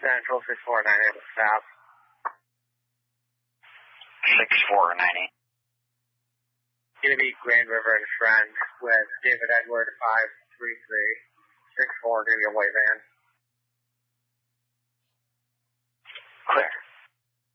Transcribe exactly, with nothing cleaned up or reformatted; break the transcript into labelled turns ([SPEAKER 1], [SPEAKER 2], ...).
[SPEAKER 1] Central, six four nine eight, stop.
[SPEAKER 2] six four nine eight.
[SPEAKER 1] Gonna be Grand River and Friend with David Edward five three three six four, gonna be a white van.